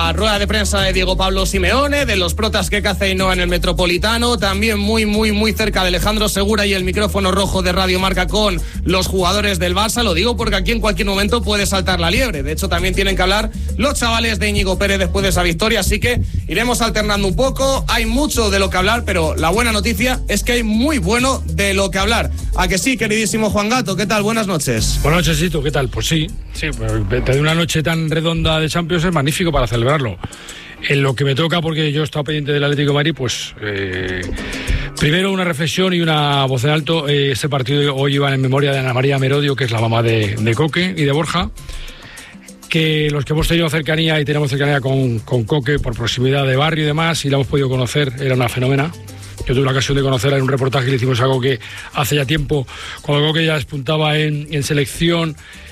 la rueda de prensa de Diego Pablo Simeone, de los protas que caza Ainhoa en el Metropolitano, también muy cerca de Alejandro Segura y el micrófono rojo de Radio Marca con los jugadores del Barça. Lo digo porque aquí en cualquier momento puede saltar la liebre. De hecho, también tienen que hablar los chavales de Íñigo Pérez después de esa victoria, así que iremos alternando un poco. Hay mucho de lo que hablar, pero la buena noticia es que hay muy bueno de lo que hablar. ¿A que sí, queridísimo Juan Gato? ¿Qué tal? Buenas noches. Buenas noches, Sito. ¿Qué tal? Pues sí, de una noche tan redonda de Champions es magnífico para celebrarlo. En lo que me toca, porque yo he estado pendiente del Atlético de Madrid, pues primero una reflexión y una voz en alto. Este partido hoy iba en memoria de Ana María Merodio, que es la mamá de Coque y de Borja, que los que hemos tenido cercanía y tenemos cercanía con Coque por proximidad de barrio y demás, y la hemos podido conocer, era una fenómena. Yo tuve la ocasión de conocerla en un reportaje que le hicimos a Coque hace ya tiempo, cuando Coque ya despuntaba en selección,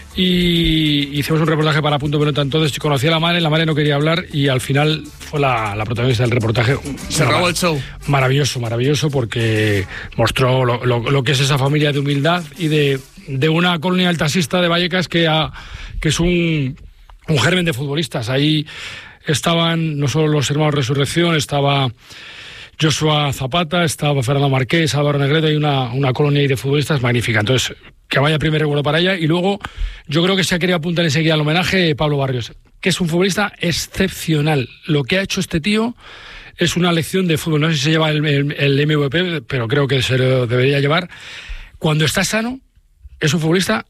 y hicimos un reportaje para Punto Pelota. Entonces conocí a la madre no quería hablar y al final fue la protagonista del reportaje. Se robó el show. Maravilloso, porque mostró lo que es esa familia de humildad y de una colonia del taxista de Vallecas que es un germen de futbolistas. Ahí estaban no solo los hermanos Resurrección, estaba Joshua Zapata, estaba Fernando Marqués, Álvaro Negredo, y una colonia ahí de futbolistas magnífica. Entonces, que vaya primer recuerdo para ella. Y luego, yo creo que se ha querido apuntar enseguida al homenaje de Pablo Barrios, que es un futbolista excepcional. Lo que ha hecho este tío es una lección de fútbol. No sé si se lleva el MVP, pero creo que se lo debería llevar. Cuando está sano, es un futbolista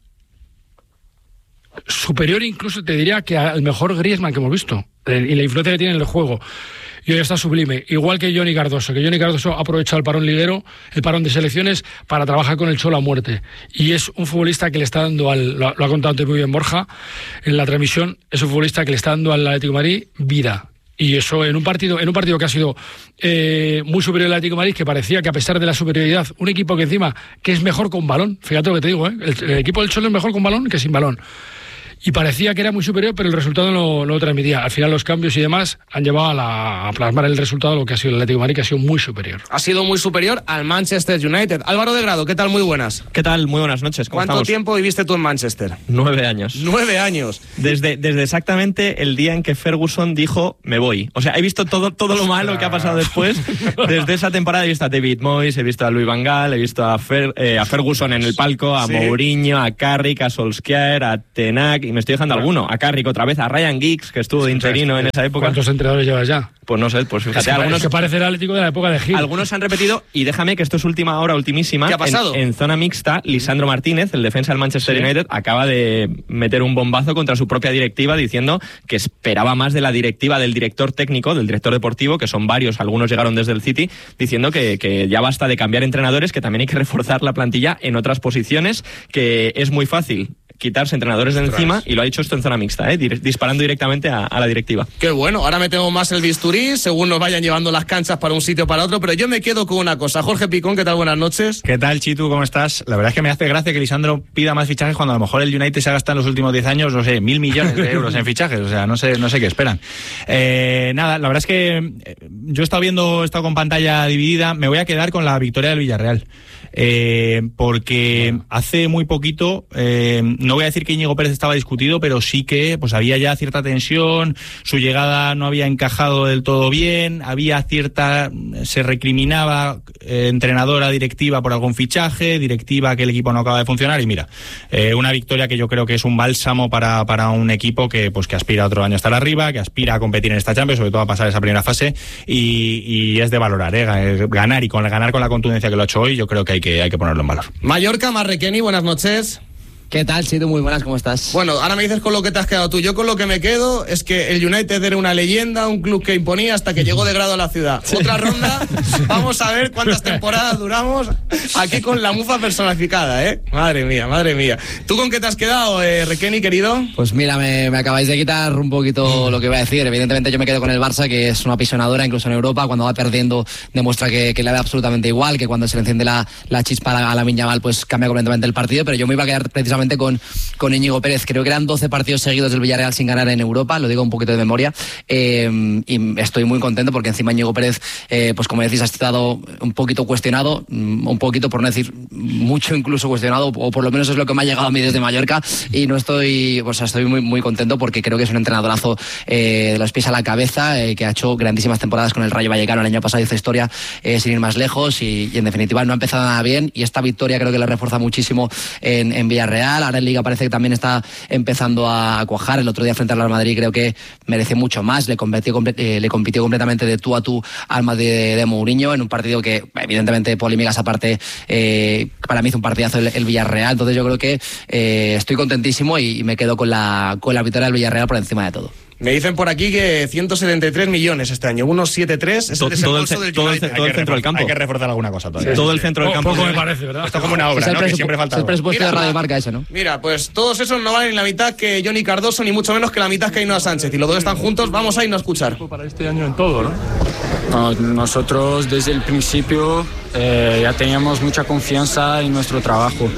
superior, incluso te diría que al mejor Griezmann que hemos visto, y la influencia que tiene en el juego. Y hoy está sublime, igual que Johnny Cardoso, ha aprovechado el parón liguero, el parón de selecciones, para trabajar con el Cholo a muerte. Y es un futbolista que le está dando lo ha contado antes muy bien Borja en la transmisión, es un futbolista que le está dando al Atlético de Madrid vida. Y eso en un partido que ha sido muy superior al Atlético de Madrid, que parecía que a pesar de la superioridad, un equipo que encima que es mejor con balón, fíjate lo que te digo, el equipo del Cholo es mejor con balón que sin balón. Y parecía que era muy superior, pero el resultado no lo transmitía. Al final los cambios y demás han llevado a plasmar el resultado de lo que ha sido el Atlético de Madrid, que ha sido muy superior. Ha sido muy superior al Manchester United. Álvaro de Grado, ¿qué tal? Muy buenas. ¿Qué tal? Muy buenas noches. ¿Cómo estamos? ¿Cuánto tiempo viviste tú en Manchester? 9 años. 9 años. Desde exactamente el día en que Ferguson dijo, me voy. O sea, he visto todo lo malo que ha pasado después. Desde esa temporada he visto a David Moyes, he visto a Louis van Gaal, he visto a Ferguson en el palco, a Mourinho, a Carrick, a Solskjaer, a Tenak, y me estoy dejando alguno. A Carrick otra vez, a Ryan Giggs, que estuvo de interino en esa época. ¿Cuántos entrenadores llevas ya? Pues no sé, pues fíjate. Algunos que parece el Atlético de la época de Gil. Algunos han repetido, y déjame que esto es última hora, ultimísima. ¿Qué ha pasado? En zona mixta, Lisandro Martínez, el defensa del Manchester United, acaba de meter un bombazo contra su propia directiva, diciendo que esperaba más de la directiva del director técnico, del director deportivo, que son varios, algunos llegaron desde el City, diciendo que ya basta de cambiar entrenadores, que también hay que reforzar la plantilla en otras posiciones, que es muy fácil quitarse entrenadores de encima, y lo ha dicho esto en zona mixta, disparando directamente a la directiva. Qué bueno, ahora metemos más el bisturí, según nos vayan llevando las canchas para un sitio o para otro, pero yo me quedo con una cosa. Jorge Picón, ¿qué tal? Buenas noches. ¿Qué tal, Chitu? ¿Cómo estás? La verdad es que me hace gracia que Lisandro pida más fichajes cuando a lo mejor el United se ha gastado en los últimos 10 años, no sé, 1.000 millones de euros en fichajes, o sea, no sé qué esperan. Nada, la verdad es que yo he estado con pantalla dividida, me voy a quedar con la victoria del Villarreal. Porque hace muy poquito, no voy a decir que Íñigo Pérez estaba discutido, pero sí que pues había ya cierta tensión, su llegada no había encajado del todo bien, se recriminaba entrenadora, directiva por algún fichaje, directiva que el equipo no acaba de funcionar, y mira, una victoria que yo creo que es un bálsamo para un equipo que aspira otro año a estar arriba, que aspira a competir en esta Champions, sobre todo a pasar esa primera fase, y es de valorar, ganar con la contundencia que lo ha hecho hoy, yo creo que hay que ponerlo en valor. Mallorca, Marrequeni, buenas noches. ¿Qué tal, Chitu? Muy buenas, ¿cómo estás? Bueno, ahora me dices con lo que te has quedado tú. Yo con lo que me quedo es que el United era una leyenda, un club que imponía hasta que llegó de Grado a la ciudad. Sí. Otra ronda, vamos a ver cuántas temporadas duramos aquí con la mufa personificada, ¿eh? Madre mía. ¿Tú con qué te has quedado, Requeni, querido? Pues mira, me acabáis de quitar un poquito lo que iba a decir. Evidentemente yo me quedo con el Barça, que es una apasionadora, incluso en Europa, cuando va perdiendo demuestra que le da absolutamente igual, que cuando se le enciende la chispa a Lamine Yamal pues cambia completamente el partido, pero yo me iba a quedar precisamente precisamente con Íñigo Pérez. Creo que eran 12 partidos seguidos del Villarreal sin ganar en Europa, lo digo un poquito de memoria, y estoy muy contento porque encima Íñigo Pérez, pues como decís, ha estado un poquito cuestionado, un poquito, por no decir mucho incluso cuestionado, o por lo menos es lo que me ha llegado a mí desde Mallorca, y no estoy, o sea, estoy muy, muy contento porque creo que es un entrenadorazo de los pies a la cabeza, que ha hecho grandísimas temporadas con el Rayo Vallecano. El año pasado hizo historia sin ir más lejos y en definitiva no ha empezado nada bien, y esta victoria creo que le refuerza muchísimo en Villarreal. Ahora en Liga parece que también está empezando a cuajar. El otro día frente al Real Madrid creo que merece mucho más, le compitió completamente de tú a tú al Madrid de Mourinho en un partido que evidentemente polémicas aparte, para mí hizo un partidazo el Villarreal. Entonces yo creo que estoy contentísimo y me quedo con la victoria del Villarreal por encima de todo. Me dicen por aquí que 173 millones este año, 173 es el desembolso del United. Todo el centro del campo. Hay que reforzar alguna cosa todavía. Todo el centro del campo. Poco me parece, ¿verdad? Esto es como una obra, ¿no? Que siempre falta. Es el presupuesto de Radio Marca ese, ¿no? Mira, pues todos esos no valen ni la mitad que Johnny Cardoso, ni mucho menos que la mitad que Ainhoa Sánchez. Y los dos están juntos, vamos a irnos a escuchar. Para este año en todo, ¿no? Nosotros desde el principio ya teníamos mucha confianza en nuestro trabajo.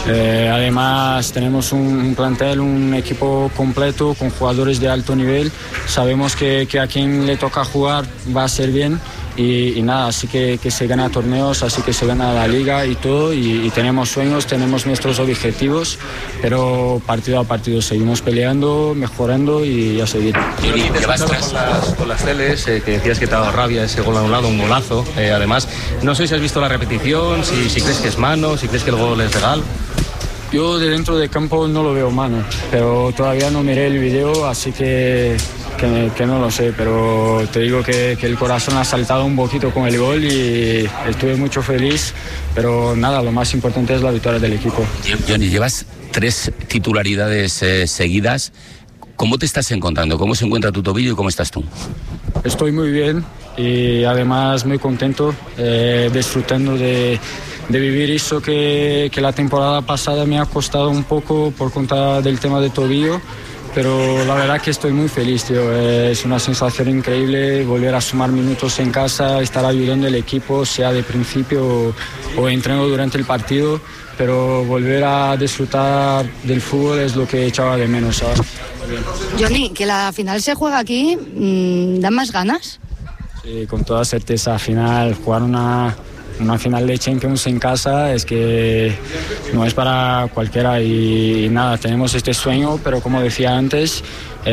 Además tenemos un plantel, un equipo completo con jugadores de alto nivel. Sabemos que a quien le toca jugar va a ser bien y nada, así que se gana torneos, así que se gana la liga y todo, y tenemos sueños, tenemos nuestros objetivos, pero partido a partido seguimos peleando, mejorando y a seguir. Y te vas con las teles, que decías que te ha dado rabia ese gol anulado, un golazo, además. No sé si has visto la repetición, si crees que es mano, si crees que el gol es legal. Yo de dentro del campo no lo veo mano, pero todavía no miré el video, así que no lo sé, pero te digo que el corazón ha saltado un poquito con el gol y estuve mucho feliz, pero nada, lo más importante es la victoria del equipo. Johnny, llevas 3 titularidades seguidas. ¿Cómo te estás encontrando? ¿Cómo se encuentra tu tobillo y cómo estás tú? Estoy muy bien y además muy contento, disfrutando de vivir eso que la temporada pasada me ha costado un poco por cuenta del tema de tobillo, pero la verdad que estoy muy feliz, tío. Es una sensación increíble volver a sumar minutos en casa, estar ayudando al equipo, sea de principio o entreno durante el partido, pero volver a disfrutar del fútbol es lo que echaba de menos, ¿sabes? Johnny, que la final se juega aquí, ¿dan más ganas? Sí, con toda certeza. Jugar una final de Champions en casa es que no es para cualquiera y nada, tenemos este sueño, pero como decía antes,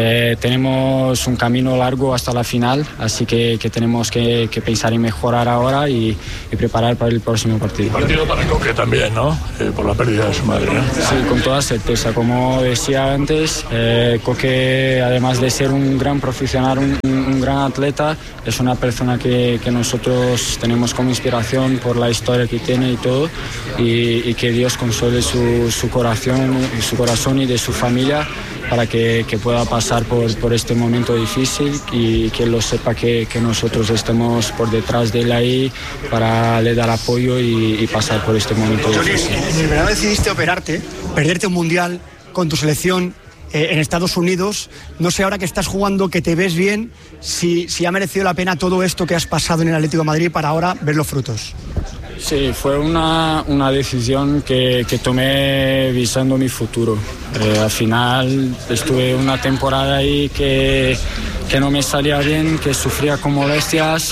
tenemos un camino largo hasta la final, así que tenemos que pensar en mejorar ahora y preparar para el próximo partido. Partido para Coque también, ¿no? Por la pérdida de su madre, ¿no? Sí, con toda certeza. Como decía antes, Coque, además de ser un gran profesional, un gran atleta, es una persona que nosotros tenemos como inspiración por la historia que tiene y todo, y que Dios console su corazón y de su familia para que pueda pasar por este momento difícil y que lo sepa que nosotros estamos por detrás de él ahí para le dar apoyo y pasar por este momento difícil. En el verano decidiste operarte, perderte un mundial con tu selección en Estados Unidos. No sé, ahora que estás jugando, que te ves bien, si ha merecido la pena todo esto que has pasado en el Atlético de Madrid para ahora ver los frutos. Sí, fue una decisión que tomé visando mi futuro. Al final estuve una temporada ahí que no me salía bien, que sufría con molestias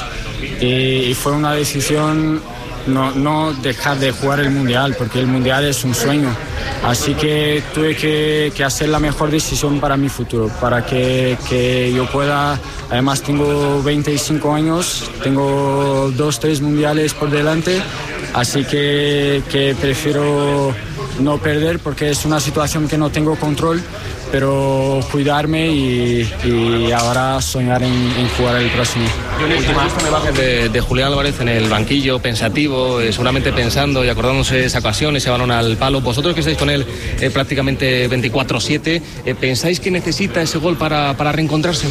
y fue una decisión no dejar de jugar el Mundial, porque el Mundial es un sueño. Así que tuve que hacer la mejor decisión para mi futuro, para que yo pueda. Además tengo 25 años, tengo 2-3 mundiales por delante, así que prefiero no perder porque es una situación que no tengo control, pero cuidarme y ahora soñar en jugar el próximo. Última imagen de Julián Álvarez en el banquillo, pensativo, seguramente pensando y acordándose de esa ocasión, ese balón al palo. Vosotros que estáis con él prácticamente 24/7, ¿pensáis que necesita ese gol para reencontrarse?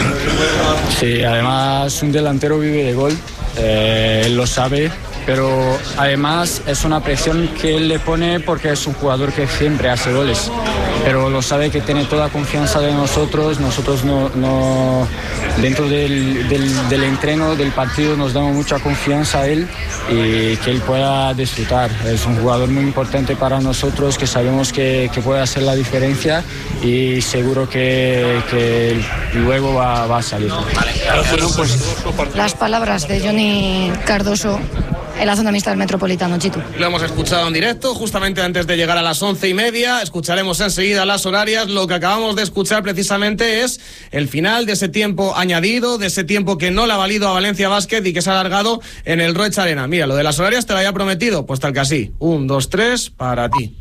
Sí, además un delantero vive de gol, él lo sabe, pero además es una presión que él le pone porque es un jugador que siempre hace goles, pero lo sabe que tiene toda confianza de nosotros no dentro del entreno, del partido, nos damos mucha confianza a él y que él pueda disfrutar. Es un jugador muy importante para nosotros, que sabemos que puede hacer la diferencia y seguro que luego va a salir. Bueno, pues las palabras de Johnny Cardoso en la zona mixta del Metropolitano, Chitu. Lo hemos escuchado en directo justamente antes de llegar a las 11:30. Escucharemos enseguida las horarias. Lo que acabamos de escuchar precisamente es el final de ese tiempo añadido, de ese tiempo que no le ha valido a Valencia Basket y que se ha alargado en el Roig Arena. Mira, lo de las horarias te lo había prometido, pues tal que así. 1, 2, 3, para ti.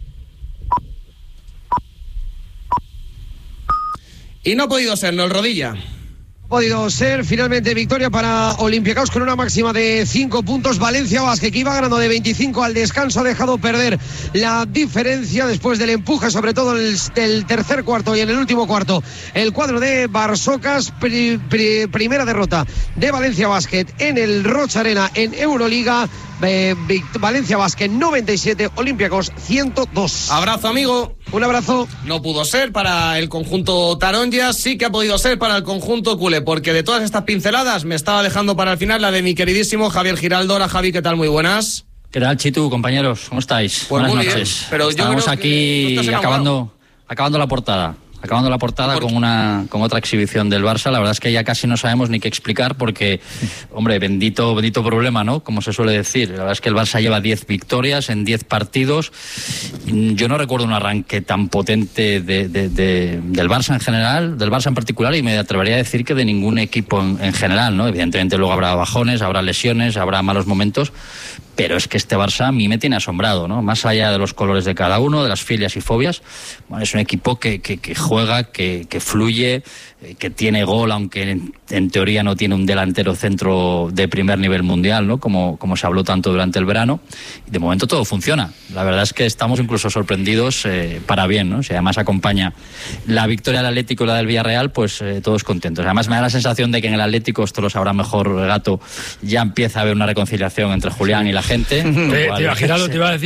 Y no ha podido ser, ¿no? El Rodilla. Podido ser finalmente victoria para Olympiacos con una máxima de 5 puntos. Valencia Basket, que iba ganando de 25 al descanso, ha dejado perder la diferencia después del empuje, sobre todo en el tercer cuarto y en el último cuarto. El cuadro de Barsocas, primera derrota de Valencia Basket en el Roig Arena en Euroliga. Valencia Basket 97, Olympiacos 102. Abrazo, amigo. Un abrazo. No pudo ser para el conjunto Taronja, sí que ha podido ser para el conjunto culé, porque de todas estas pinceladas me estaba dejando para el final la de mi queridísimo Javier Giraldo. Hola, Javi, ¿qué tal? Muy buenas. ¿Qué tal, Chitu, compañeros? ¿Cómo estáis? Pues buenas muy noches. Bien, pero estamos aquí no acabando la portada. Con otra exhibición del Barça. La verdad es que ya casi no sabemos ni qué explicar porque, hombre, bendito problema, ¿no? Como se suele decir. La verdad es que el Barça lleva 10 victorias en 10 partidos. Yo no recuerdo un arranque tan potente del Barça en general, del Barça en particular, y me atrevería a decir que de ningún equipo en general, ¿no? Evidentemente luego habrá bajones, habrá lesiones, habrá malos momentos, pero es que este Barça a mí me tiene asombrado, ¿no? Más allá de los colores de cada uno, de las filias y fobias, bueno, es un equipo que juega, que fluye, que tiene gol, aunque en teoría no tiene un delantero centro de primer nivel mundial, ¿no? Como se habló tanto durante el verano. Y de momento todo funciona. La verdad es que estamos incluso sorprendidos para bien, ¿no? Si además acompaña la victoria del Atlético y la del Villarreal, pues todos contentos. Además me da la sensación de que en el Atlético, esto lo sabrá mejor Gato, ya empieza a haber una reconciliación entre Julián y la gente. Giraldo, te iba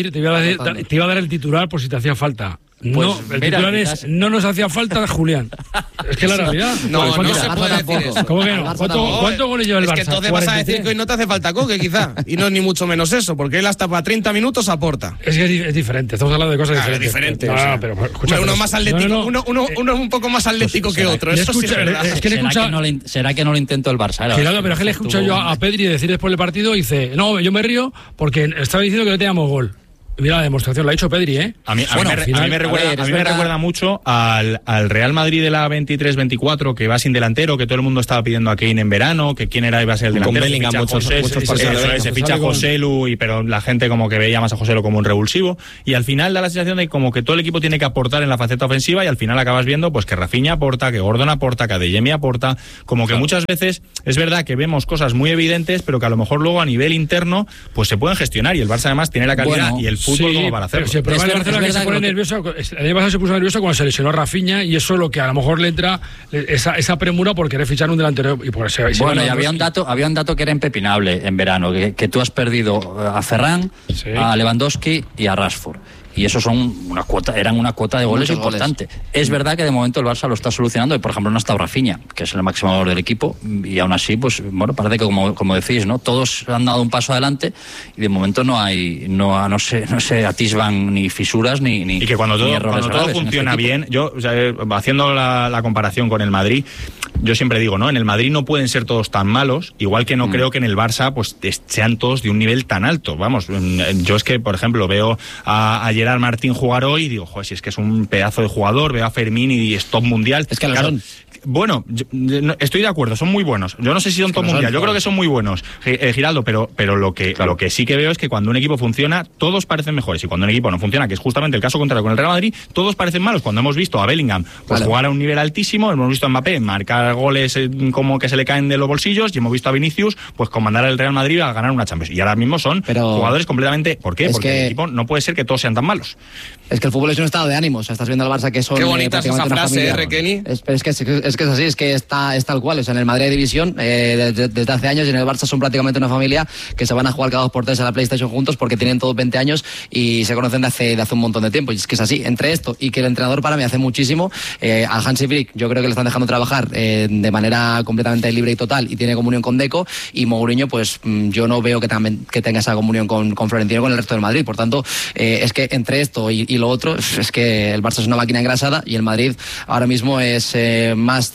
a dar el titular por si te hacía falta. Pues no, el titular es: no nos hacía falta Julián. Es que la realidad. No se puede decir eso. ¿Cómo que no? ¿Cuántos goles lleva el Barça? Es que entonces vas a decir que hoy no te hace falta Coque, quizá. Y no ni mucho menos eso, porque él hasta para 30 minutos aporta. Es que es diferente, estamos hablando de cosas diferentes. Es diferente. No, o sea, pero escucha, uno más atlético, uno un poco más atlético que otro. Eso sí es verdad. Es que ¿Será que no lo intentó el Barça? Claro, pero es que le escucho yo a Pedri decir después del partido, dice, no, yo me río porque estaba diciendo que no teníamos gol. Mira la demostración, la ha hecho Pedri, ¿eh? A mí me recuerda mucho al Real Madrid de la 23-24, que va sin delantero, que todo el mundo estaba pidiendo a Kane en verano, que quién iba a ser el delantero. Con Bellingham muchos se ficha a José Lu, pero la gente como que veía más a José Lu como un revulsivo, y al final da la sensación de como que todo el equipo tiene que aportar en la faceta ofensiva, y al final acabas viendo pues que Rafinha aporta, que Gordon aporta, que Adeyemi aporta, como que muchas veces es verdad que vemos cosas muy evidentes, pero que a lo mejor luego a nivel interno pues se pueden gestionar, y el Barça además tiene la calidad y el fútbol como para hacerlo. Pero si el problema es que se pone nervioso, el año pasado se puso nervioso cuando se lesionó Rafinha, y eso es lo que a lo mejor le entra esa premura por querer fichar un delantero. Y por eso, bueno, y había un dato que era impepinable en verano, que tú has perdido a Ferran, a Lewandowski y a Rashford. Y eso eran una cuota de goles importante. Es verdad que de momento el Barça lo está solucionando, y por ejemplo no ha estado Rafinha, que es el máximo valor del equipo, y aún así, pues bueno, parece que como decís, ¿no? Todos han dado un paso adelante y de momento no se atisban ni fisuras ni y que cuando todo funciona bien, yo, o sea, haciendo la comparación con el Madrid, yo siempre digo, ¿no? En el Madrid no pueden ser todos tan malos, igual que no creo que en el Barça pues sean todos de un nivel tan alto. Vamos, yo es que, por ejemplo, veo a Gerard Martín jugar hoy y digo, joder, si es que es un pedazo de jugador, veo a Fermín y es top mundial. Es que lo son. Bueno, estoy de acuerdo, son muy buenos. Yo no sé si son top mundial, yo creo que son muy buenos, Giraldo, pero lo que sí que veo es que cuando un equipo funciona, todos parecen mejores, y cuando un equipo no funciona, que es justamente el caso contrario con el Real Madrid, todos parecen malos. Cuando hemos visto a Bellingham jugar a un nivel altísimo, hemos visto a Mbappé marcar goles como que se le caen de los bolsillos, y hemos visto a Vinicius pues comandar al Real Madrid a ganar una Champions. Y ahora mismo son jugadores completamente... ¿Por qué? Porque el equipo no puede ser que todos sean tan malos. Es que el fútbol es un estado de ánimo. O sea, estás viendo al Barça que son... Qué bonita es esa frase, Kenny. Es que es que es así, es que es tal cual. O sea, en el Madrid hay división desde hace años, y en el Barça son prácticamente una familia que se van a jugar cada 2x3 a la PlayStation juntos porque tienen todos 20 años y se conocen de hace un montón de tiempo. Y es que es así. Entre esto y que el entrenador para mí hace muchísimo, a Hansi Flick yo creo que le están dejando trabajar de manera completamente libre y total, y tiene comunión con Deco, y Mourinho pues yo no veo que tenga esa comunión con Florentino, con el resto del Madrid. Por tanto, es que entre esto y lo otro, es que el Barça es una máquina engrasada y el Madrid ahora mismo es más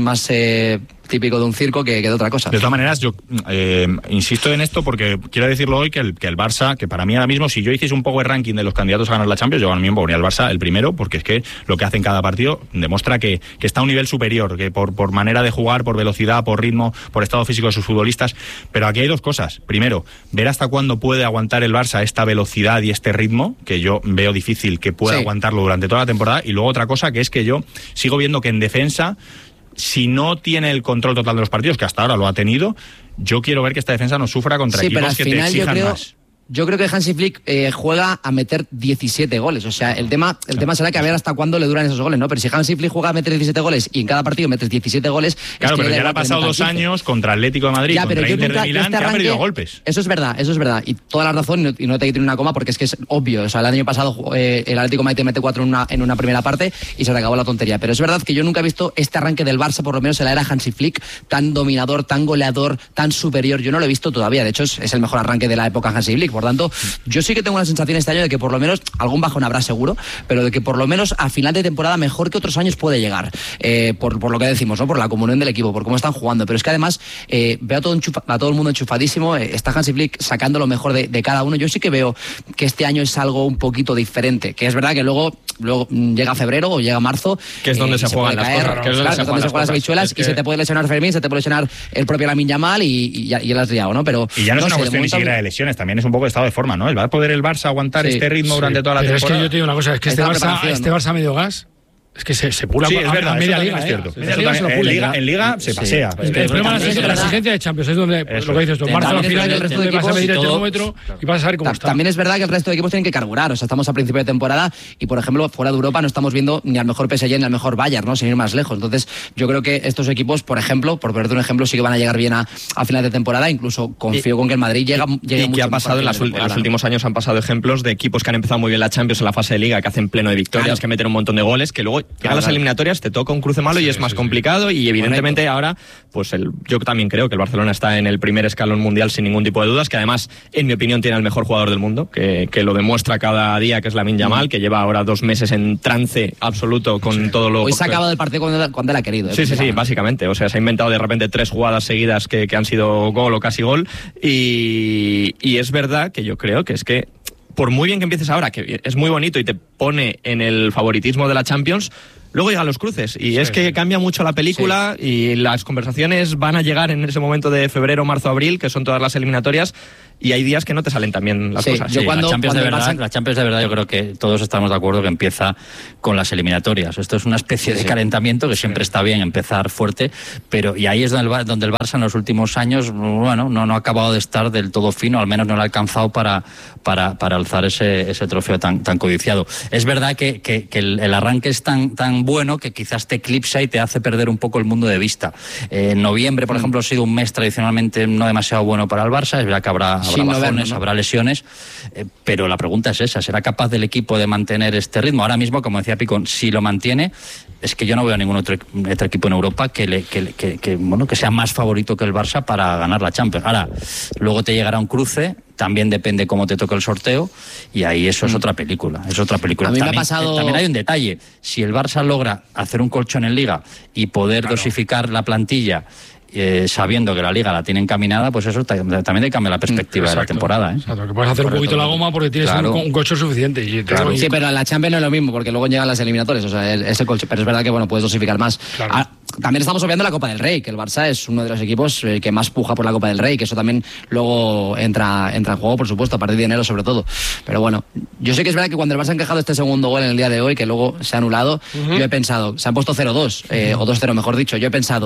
típico de un circo que de otra cosa. De todas maneras, yo insisto en esto porque quiero decirlo hoy que el Barça, que para mí ahora mismo, si yo hiciese un power ranking de los candidatos a ganar la Champions, yo ahora mismo pondría al Barça el primero, porque es que lo que hace en cada partido demuestra que está a un nivel superior, que por manera de jugar, por velocidad, por ritmo, por estado físico de sus futbolistas. Pero aquí hay dos cosas. Primero, ver hasta cuándo puede aguantar el Barça esta velocidad y este ritmo, que yo veo difícil que pueda aguantarlo durante toda la temporada. Y luego otra cosa, que es que yo sigo viendo que en defensa, si no tiene el control total de los partidos, que hasta ahora lo ha tenido, yo quiero ver que esta defensa no sufra contra equipos que te exijan más. Yo creo que Hansi Flick juega a meter 17 goles. O sea, el tema será que a ver hasta cuándo le duran esos goles, ¿no? Pero si Hansi Flick juega a meter 17 goles y en cada partido metes 17 goles... Claro, pero ya le ha pasado 2 años contra Atlético de Madrid, contra Inter de Milán, que ha perdido golpes. Eso es verdad. Y toda la razón, y no te quito ni una coma, porque es que es obvio. O sea, el año pasado el Atlético de Madrid te mete 4 en una primera parte y se te acabó la tontería. Pero es verdad que yo nunca he visto este arranque del Barça, por lo menos en la era Hansi Flick, tan dominador, tan goleador, tan superior. Yo no lo he visto todavía. De hecho, es el mejor arranque de la época Hansi Flick. Por tanto, yo sí que tengo la sensación este año de que por lo menos algún bajón habrá seguro, pero de que por lo menos a final de temporada mejor que otros años puede llegar, por lo que decimos, ¿no? Por la comunión del equipo, por cómo están jugando. Pero es que además veo a todo el mundo enchufadísimo, está Hansi Flick sacando lo mejor de cada uno. Yo sí que veo que este año es algo un poquito diferente, que es verdad que luego llega febrero o llega marzo, que es donde se juegan las cosas, que es donde se juegan las habichuelas, y se te puede lesionar Fermín, se te puede lesionar el propio Lamine Yamal y ya la has liado, ¿no? Pero y ya no es una cuestión ni siquiera de lesiones, también es un poco de estado de forma, ¿no? ¿Va a poder el Barça aguantar este ritmo durante toda la temporada? Pero es que yo te digo una cosa, es que este Barça medio gas, es que se pula es verdad, media liga, es cierto. En liga se pasea. El problema es la exigencia de Champions, es donde lo que dices tú, Barça al final le vas a medir el termómetro y vas a saber cómo está. También es verdad que el resto de equipos tienen que carburar, o sea, estamos a principio de temporada y, por ejemplo, fuera de Europa no estamos viendo ni al mejor PSG ni al mejor Bayern, ¿no? Sin ir más lejos. Entonces, yo creo que estos equipos, por ejemplo, por ponerte un ejemplo, sí que van a llegar bien a final de temporada, incluso confío con que el Madrid llegue y mucho que ha pasado en los últimos años, han pasado ejemplos de equipos que han empezado muy bien la Champions en la fase de liga, que hacen pleno de victorias, que meten un montón de goles, que luego llegan las eliminatorias, te toca un cruce malo y es más complicado, y evidentemente ahora pues yo también creo que el Barcelona está en el primer escalón mundial sin ningún tipo de dudas, que además en mi opinión tiene al mejor jugador del mundo, que lo demuestra cada día, que es Lamine Yamal, que lleva ahora 2 meses en trance absoluto con todo lo... Hoy se ha acabado el partido cuando él ha querido. Sí, básicamente, o sea, se ha inventado de repente 3 jugadas seguidas que han sido gol o casi gol, y es verdad que yo creo que es que por muy bien que empieces ahora, que es muy bonito y te pone en el favoritismo de la Champions, luego llegan los cruces y es que cambia mucho la película y las conversaciones van a llegar en ese momento de febrero, marzo, abril, que son todas las eliminatorias, y hay días que no te salen tan bien las cosas. La Champions de verdad, yo creo que todos estamos de acuerdo que empieza con las eliminatorias. Esto es una especie de calentamiento que siempre está bien empezar fuerte, pero y ahí es donde el Barça en los últimos años, bueno, no ha acabado de estar del todo fino, al menos no lo ha alcanzado para alzar ese trofeo tan codiciado. Es verdad que el arranque es tan bueno que quizás te eclipsa y te hace perder un poco el mundo de vista. En noviembre, por ejemplo, ha sido un mes tradicionalmente no demasiado bueno para el Barça. Es verdad que habrá bajones, habrá lesiones, pero la pregunta es esa: ¿será capaz del equipo de mantener este ritmo? Ahora mismo, como decía Pico, si lo mantiene, es que yo no veo a ningún otro equipo en Europa que sea más favorito que el Barça para ganar la Champions. Ahora, luego te llegará un cruce, también depende cómo te toque el sorteo, y ahí eso es otra película. A mí me ha pasado... También hay un detalle: si el Barça logra hacer un colchón en Liga y poder dosificar la plantilla, sabiendo que la Liga la tiene encaminada, pues eso también te cambia la perspectiva de la temporada. Exacto, que puedes hacer un poquito la goma porque tienes un colchón suficiente. Sí, pero en la Champions no es lo mismo, porque luego llegan las eliminatorias, o sea, ese colchón, pero es verdad que puedes dosificar más. Claro. También estamos obviando la Copa del Rey, que el Barça es uno de los equipos que más puja por la Copa del Rey, que eso también luego entra en juego, por supuesto, a partir de enero sobre todo. Pero bueno, yo sé que es verdad que cuando el Barça ha encajado este segundo gol en el día de hoy, que luego se ha anulado, yo he pensado, se han puesto 0-2, o 2-0 mejor dicho, yo he pensado,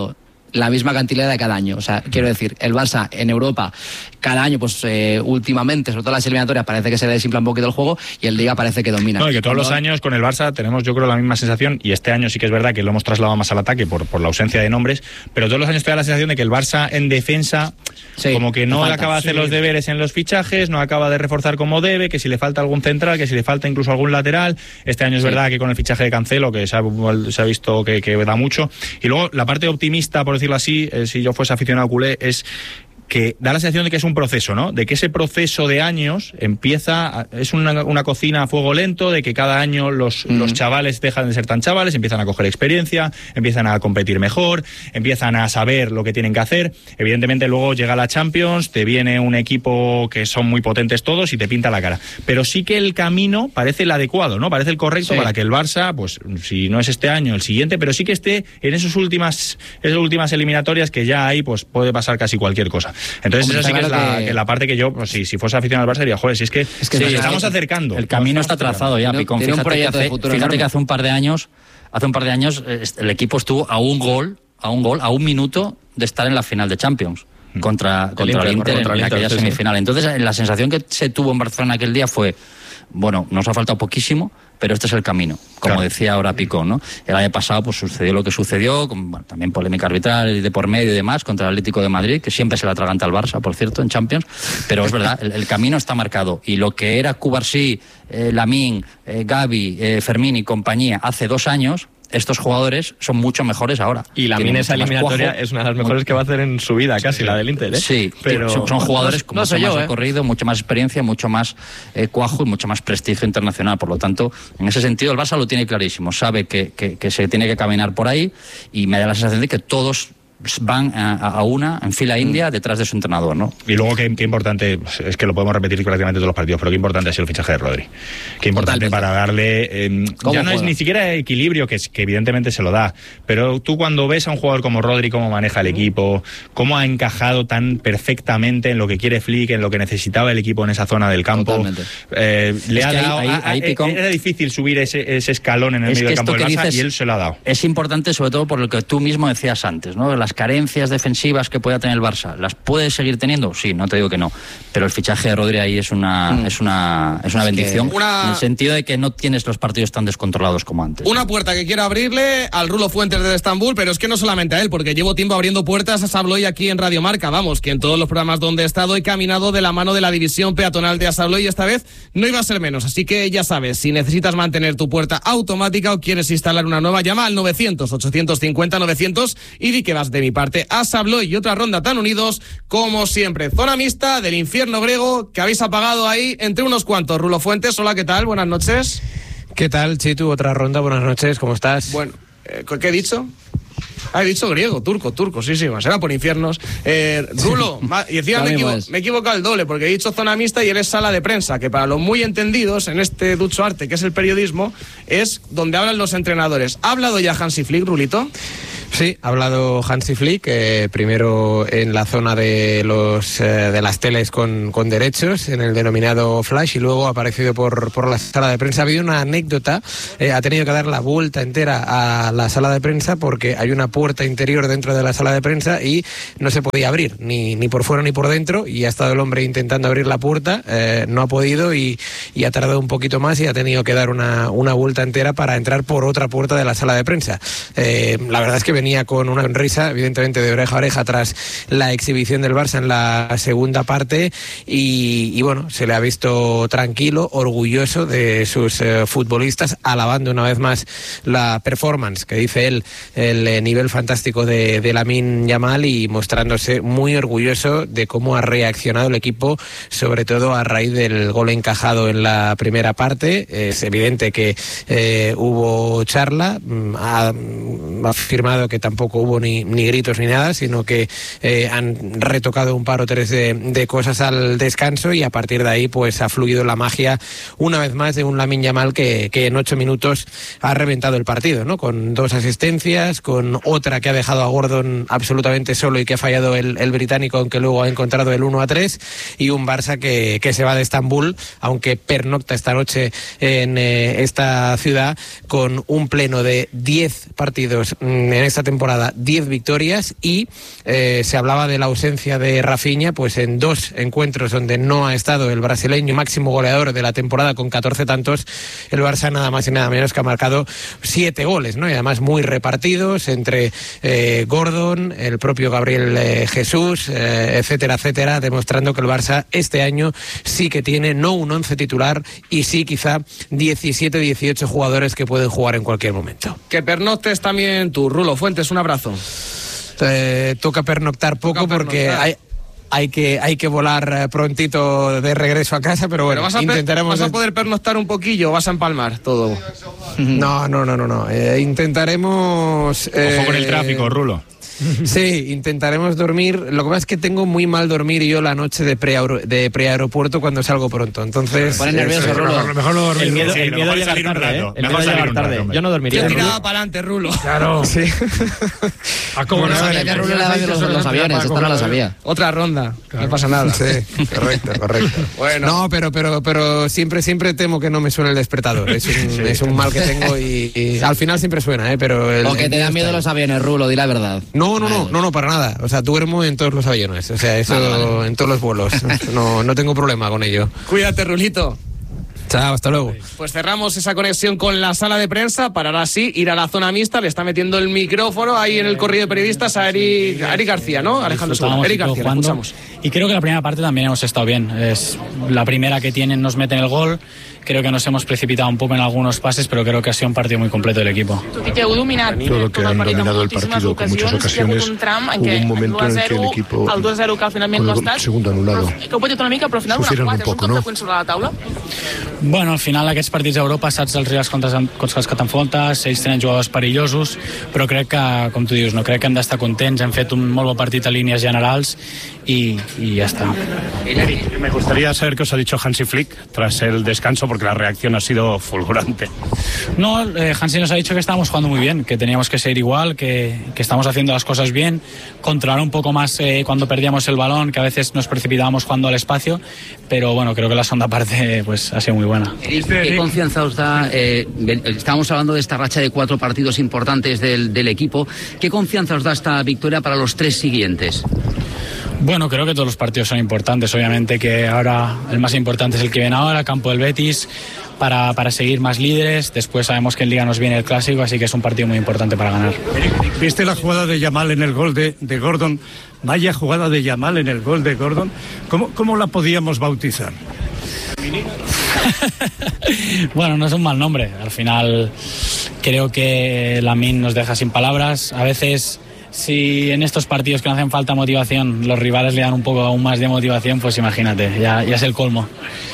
la misma cantidad de cada año. O sea, quiero decir, el Barça en Europa cada año, pues últimamente, sobre todo las eliminatorias, parece que se desinfla un poquito el juego y el Liga parece que domina. No, y que todos los años con el Barça tenemos, yo creo, la misma sensación, y este año sí que es verdad que lo hemos trasladado más al ataque por la ausencia de nombres, pero todos los años te da la sensación de que el Barça en defensa como que no acaba de hacer los deberes en los fichajes, no acaba de reforzar como debe, que si le falta algún central, que si le falta incluso algún lateral. Este año es verdad que con el fichaje de Cancelo, que se ha visto que da mucho. Y luego la parte optimista, por decirlo así, si yo fuese aficionado culé, es que da la sensación de que es un proceso, ¿no? De que ese proceso de años es una cocina a fuego lento, de que cada año los chavales dejan de ser tan chavales, empiezan a coger experiencia, empiezan a competir mejor, empiezan a saber lo que tienen que hacer. Evidentemente luego llega la Champions, te viene un equipo que son muy potentes todos y te pinta la cara. Pero sí que el camino parece el adecuado, ¿no? Parece el correcto para que el Barça, pues si no es este año, el siguiente, pero sí que esté en esas últimas eliminatorias que ya ahí pues puede pasar casi cualquier cosa. Entonces, esa sí que es la parte que yo, pues, si fuese aficionado al Barça, diría, joder, si es que nos estamos acercando. El camino está trazado ya, Picón. Fíjate que hace un par de años el equipo estuvo a un minuto de estar en la final de Champions contra el Inter en aquella semifinal. Entonces, la sensación que se tuvo en Barcelona aquel día fue, bueno, nos ha faltado poquísimo, pero este es el camino, como decía ahora Picón, ¿no? El año pasado pues sucedió lo que sucedió, con también polémica arbitral de por medio y demás, contra el Atlético de Madrid, que siempre se la atraganta al Barça, por cierto, en Champions, pero es verdad, el camino está marcado, y lo que era Cubarsí, Lamine, Gavi, Fermín y compañía hace 2 años, estos jugadores son mucho mejores ahora. Y Lamine, esa eliminatoria es una de las mejores que va a hacer en su vida, casi, la del Inter, ¿eh? Sí, pero son jugadores con mucho más recorrido, mucha más experiencia, mucho más cuajo y mucho más prestigio internacional. Por lo tanto, en ese sentido, el Barça lo tiene clarísimo. Sabe que se tiene que caminar por ahí, y me da la sensación de que todos van a una en fila india detrás de su entrenador, ¿no? Y luego qué importante, es que lo podemos repetir prácticamente todos los partidos, pero qué importante ha sido el fichaje de Rodri. Qué importante. Totalmente. Para darle ya no es ni siquiera equilibrio, que evidentemente se lo da, pero tú cuando ves a un jugador como Rodri, cómo maneja el equipo, cómo ha encajado tan perfectamente en lo que quiere Flick, en lo que necesitaba el equipo en esa zona del campo, le ha dado era difícil subir ese escalón en el medio del campo del Barça, y él se lo ha dado. Es importante, sobre todo por lo que tú mismo decías antes, ¿no? Las carencias defensivas que pueda tener el Barça, ¿las puede seguir teniendo? Sí, no te digo que no, pero el fichaje de Rodri ahí es una bendición, en el sentido de que no tienes los partidos tan descontrolados como antes. Una puerta que quiero abrirle al Rulo Fuentes de Estambul, pero es que no solamente a él, porque llevo tiempo abriendo puertas a Asabloy aquí en Radio Marca. Vamos, que en todos los programas donde he estado he caminado de la mano de la división peatonal de Asabloy, y esta vez no iba a ser menos. Así que ya sabes, si necesitas mantener tu puerta automática o quieres instalar una nueva, llama al 900-850-900 y di que vas de mi parte. Asabloy y otra ronda tan unidos como siempre. Zona mixta del infierno griego que habéis apagado ahí entre unos cuantos. Rulo Fuentes, hola, ¿qué tal? Buenas noches. ¿Qué tal, Chitu? Otra ronda, buenas noches, ¿cómo estás? Bueno, ¿qué he dicho? He dicho griego, turco, sí, será por infiernos. Rulo, y encima me he equivocado el doble, porque he dicho zona mixta y él es sala de prensa, que para los muy entendidos en este ducho arte que es el periodismo, es donde hablan los entrenadores. ¿Ha hablado ya Hansi Flick, Rulito? Sí, ha hablado Hansi Flick, primero en la zona de las teles con derechos, en el denominado Flash, y luego ha aparecido por la sala de prensa. Ha habido una anécdota, ha tenido que dar la vuelta entera a la sala de prensa porque hay una puerta interior dentro de la sala de prensa y no se podía abrir, ni por fuera ni por dentro, y ha estado el hombre intentando abrir la puerta, no ha podido y ha tardado un poquito más y ha tenido que dar una vuelta entera para entrar por otra puerta de la sala de prensa. La verdad es que venía con una sonrisa, evidentemente de oreja a oreja, tras la exhibición del Barça en la segunda parte, y bueno, se le ha visto tranquilo, orgulloso de sus futbolistas, alabando una vez más la performance, que dice él, el nivel fantástico de Lamine Yamal, y mostrándose muy orgulloso de cómo ha reaccionado el equipo, sobre todo a raíz del gol encajado en la primera parte. Es evidente que hubo charla, ha afirmado que tampoco hubo ni gritos ni nada, sino que han retocado un par o tres de cosas al descanso, y a partir de ahí pues ha fluido la magia una vez más de un Lamine Yamal que en 8 minutos ha reventado el partido, ¿no? Con 2 asistencias, con otra que ha dejado a Gordon absolutamente solo y que ha fallado el británico, aunque luego ha encontrado el 1-3, y un Barça que se va de Estambul, aunque pernocta esta noche en esta ciudad, con un pleno de 10 partidos en esta esta temporada 10 victorias y se hablaba de la ausencia de Rafinha, pues en 2 encuentros donde no ha estado el brasileño máximo goleador de la temporada con 14 tantos, el Barça nada más y nada menos que ha marcado 7 goles, ¿no? Y además muy repartidos entre Gordon, el propio Gabriel Jesús, etcétera, etcétera, demostrando que el Barça este año sí que tiene no un 11 titular y sí quizá 17, 18 jugadores que pueden jugar en cualquier momento. Que pernoctes también tú, Rulo Fuentes, un abrazo. Toca pernoctar poco porque hay que volar prontito de regreso a casa, pero bueno, intentaremos... ¿Vas a poder pernoctar un poquillo o vas a empalmar todo? No. Intentaremos... Ojo con el tráfico, Rulo. Sí, intentaremos dormir. Lo que pasa es que tengo muy mal dormir yo la noche de preaeropuerto cuando salgo pronto. Entonces, pone nervioso, Rulo. Mejor no dormir. El miedo a llegar tarde, ¿eh? El miedo a llegar tarde. Yo no dormiría. Yo tiraba para adelante, Rulo. Claro. Sí. Rulo le va los aviones, esta no la sabía. Otra ronda, claro. No pasa nada. Sí, correcto. Bueno. No, pero siempre temo que no me suene el despertador. Es un mal que tengo y al final siempre suena, pero... O que te da miedo los aviones, Rulo, di la verdad. No, para nada. O sea, duermo en todos los aviones. O sea, eso en todos los vuelos. No tengo problema con ello. Cuídate, Rulito. Chao, hasta luego. Pues cerramos esa conexión con la sala de prensa para ahora sí ir a la zona mixta. Le está metiendo el micrófono ahí en el corrillo de periodistas a Eric García, ¿no? Alejandro Segura. Eric García, le escuchamos. Y creo que la primera parte también hemos estado bien. Es la primera que tienen, nos meten el gol. Creo que nos hemos precipitado un poco en algunos pases, pero creo que ha sido un partido muy completo del equipo. Todo que han dominado el partido con muchas ocasiones. Hubo un momento en el que el equipo, con el segundo anulado, sufrieron un poco, ¿no? Bueno, al final aquests partits d'Europa saps els rivals contra els que t'enfrontes, ells tenen jugadors perillosos, però crec que, com tu dius, no crec que hem d'estar contents, hem fet un molt bon partit a línies generals y ya está. Me gustaría saber qué os ha dicho Hansi Flick tras el descanso, porque la reacción ha sido fulgurante. No, Hansi nos ha dicho que estábamos jugando muy bien, que teníamos que ser igual, que estamos haciendo las cosas bien, controlar un poco más cuando perdíamos el balón, que a veces nos precipitábamos jugando al espacio, pero bueno, creo que la segunda parte pues ha sido muy buena. ¿Qué confianza os da? Estábamos hablando de esta racha de 4 partidos importantes del equipo. ¿Qué confianza os da esta victoria para los 3 siguientes? Bueno, creo que todos los partidos son importantes. Obviamente que ahora el más importante es el que viene ahora, campo del Betis, para seguir más líderes. Después sabemos que en Liga nos viene el Clásico, así que es un partido muy importante para ganar. ¿Viste la jugada de Yamal en el gol de Gordon? Vaya jugada de Yamal en el gol de Gordon. ¿Cómo la podíamos bautizar? Bueno, no es un mal nombre. Al final creo que Lamine nos deja sin palabras. A veces, si en estos partidos que no hacen falta motivación, los rivales le dan un poco aún más de motivación, pues imagínate, ya es el colmo.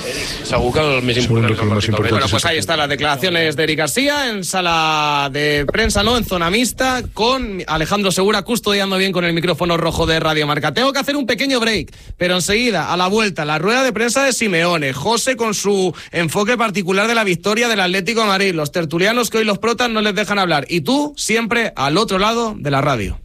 Bueno, pues ahí están las declaraciones de Eric García en sala de prensa, ¿no? En zona mixta, con Alejandro Segura custodiando bien con el micrófono rojo de Radio Marca. Tengo que hacer un pequeño break, pero enseguida, a la vuelta, la rueda de prensa de Simeone, José con su enfoque particular de la victoria del Atlético de Madrid, los tertulianos que hoy los protas no les dejan hablar, y tú siempre al otro lado de la radio.